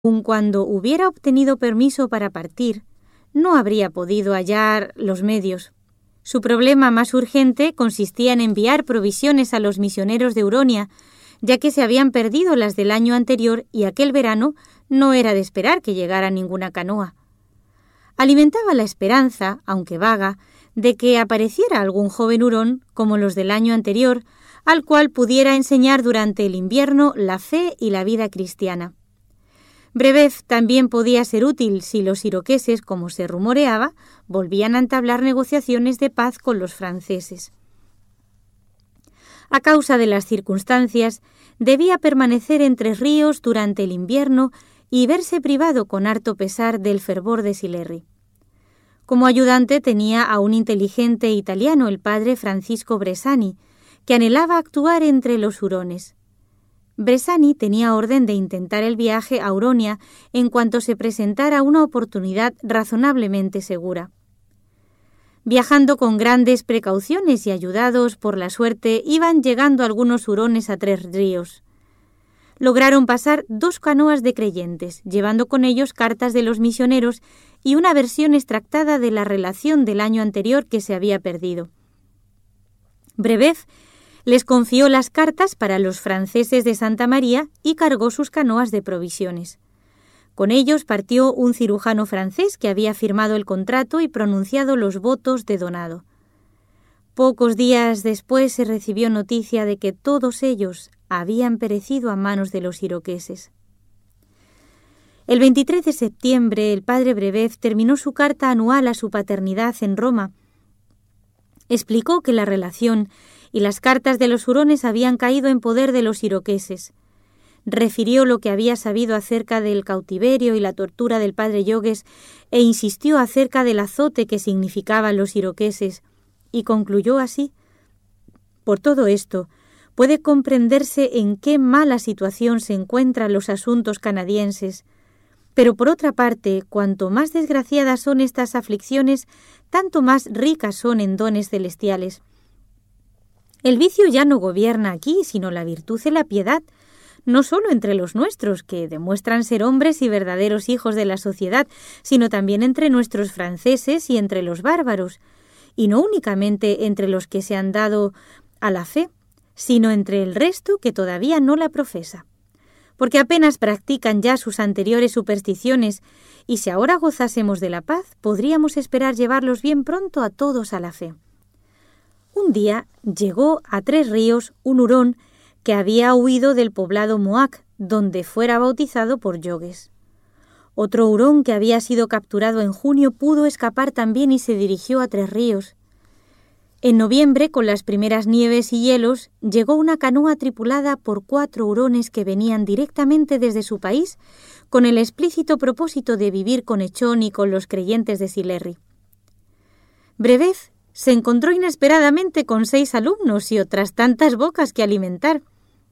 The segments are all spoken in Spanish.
Aun cuando hubiera obtenido permiso para partir, no habría podido hallar los medios. Su problema más urgente consistía en enviar provisiones a los misioneros de Huronia, ya que se habían perdido las del año anterior y aquel verano no era de esperar que llegara ninguna canoa. Alimentaba la esperanza, aunque vaga, de que apareciera algún joven hurón, como los del año anterior, al cual pudiera enseñar durante el invierno la fe y la vida cristiana. Brebeuf también podía ser útil si los iroqueses, como se rumoreaba, volvían a entablar negociaciones de paz con los franceses. A causa de las circunstancias, debía permanecer en Tres Ríos durante el invierno y verse privado con harto pesar del fervor de Sillery. Como ayudante tenía a un inteligente italiano, el padre Francisco Bressani, que anhelaba actuar entre los hurones. Bressani tenía orden de intentar el viaje a Huronia en cuanto se presentara una oportunidad razonablemente segura. Viajando con grandes precauciones y ayudados por la suerte, iban llegando algunos hurones a Tres Ríos. Lograron pasar 2 canoas de creyentes, llevando con ellos cartas de los misioneros y una versión extractada de la relación del año anterior que se había perdido. Brebeuf les confió las cartas para los franceses de Santa María y cargó sus canoas de provisiones. Con ellos partió un cirujano francés que había firmado el contrato y pronunciado los votos de donado. Pocos días después se recibió noticia de que todos ellos habían perecido a manos de los iroqueses. El 23 de septiembre el padre Brebeuf terminó su carta anual a su paternidad en Roma. Explicó que la relación y las cartas de los hurones habían caído en poder de los iroqueses. Refirió lo que había sabido acerca del cautiverio y la tortura del padre Yogues e insistió acerca del azote que significaban los iroqueses, y concluyó así: por todo esto, puede comprenderse en qué mala situación se encuentran los asuntos canadienses, pero por otra parte, cuanto más desgraciadas son estas aflicciones, tanto más ricas son en dones celestiales. El vicio ya no gobierna aquí, sino la virtud y la piedad, no solo entre los nuestros, que demuestran ser hombres y verdaderos hijos de la sociedad, sino también entre nuestros franceses y entre los bárbaros, y no únicamente entre los que se han dado a la fe, sino entre el resto que todavía no la profesa. Porque apenas practican ya sus anteriores supersticiones, y si ahora gozásemos de la paz, podríamos esperar llevarlos bien pronto a todos a la fe. Un día llegó a Tres Ríos un hurón que había huido del poblado Moac, donde fuera bautizado por Yogues. Otro hurón que había sido capturado en junio pudo escapar también y se dirigió a Tres Ríos. En noviembre, con las primeras nieves y hielos, llegó una canoa tripulada por 4 hurones que venían directamente desde su país con el explícito propósito de vivir con Echón y con los creyentes de Sillery. Brebeuf se encontró inesperadamente con 6 alumnos y otras tantas bocas que alimentar.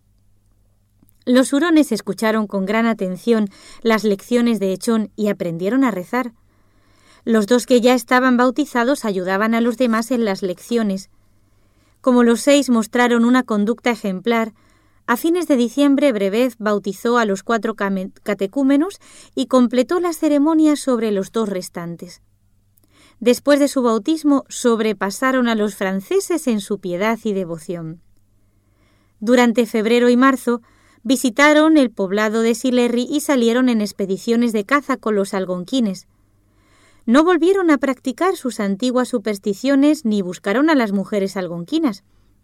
Los hurones escucharon con gran atención las lecciones de Echón y aprendieron a rezar. Los 2 que ya estaban bautizados ayudaban a los demás en las lecciones. Como los 6 mostraron una conducta ejemplar, a fines de diciembre Brebeuf bautizó a los 4 catecúmenos y completó las ceremonias sobre los 2 restantes. Después de su bautismo, sobrepasaron a los franceses en su piedad y devoción. Durante febrero y marzo, visitaron el poblado de Sillery y salieron en expediciones de caza con los algonquines. No volvieron a practicar sus antiguas supersticiones ni buscaron a las mujeres algonquinas.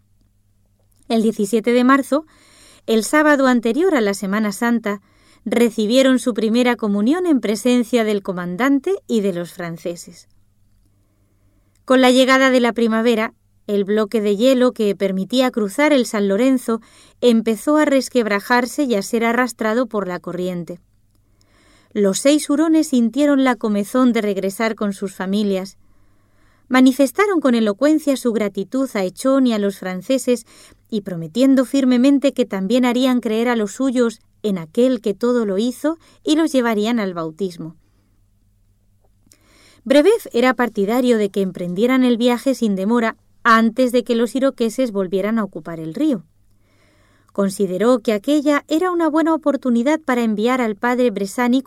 El 17 de marzo, el sábado anterior a la Semana Santa, recibieron su primera comunión en presencia del comandante y de los franceses. Con la llegada de la primavera, el bloque de hielo que permitía cruzar el San Lorenzo empezó a resquebrajarse y a ser arrastrado por la corriente. Los 6 hurones sintieron la comezón de regresar con sus familias. Manifestaron con elocuencia su gratitud a Echón y a los franceses y prometiendo firmemente que también harían creer a los suyos en aquel que todo lo hizo y los llevarían al bautismo. Brebeuf era partidario de que emprendieran el viaje sin demora antes de que los iroqueses volvieran a ocupar el río. Consideró que aquella era una buena oportunidad para enviar al padre Bressani